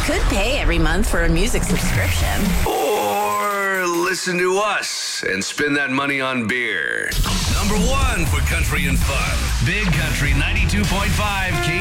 could pay every month for a music subscription. Or listen to us and spend that money on beer. Number 1 for country and fun. Big Country 92.5 K.